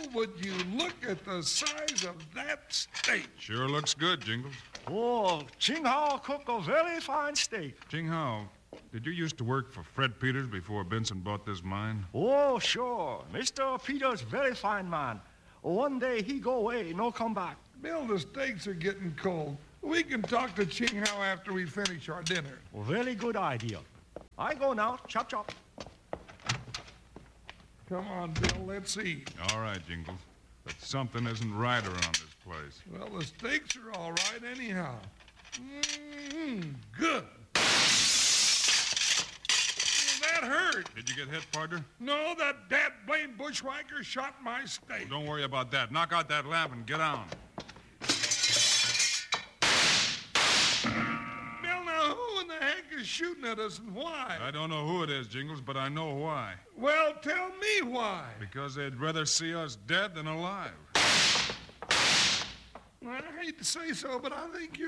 would you look at the size of that steak? Sure looks good, Jingles. Oh, Ching Hao cook a very fine steak. Ching Hao, did you used to work for Fred Peters before Benson bought this mine? Oh, sure. Mr. Peters, very fine man. One day he go away, no come back. Bill, the steaks are getting cold. We can talk to Ching Hao after we finish our dinner. Very good idea. I go now. Chop, chop. Come on, Bill, let's eat. All right, Jingles. But something isn't right around this place. Well, the steaks are all right anyhow. Good. That hurt. Did you get hit, partner? No, that dad-blamed bushwhacker shot my steak. Well, don't worry about that. Knock out that lamp and get on. Bill, now who in the heck is shooting at us and why? I don't know who it is, Jingles, but I know why. Well, tell me why. Because they'd rather see us dead than alive. I hate to say so, but I think you're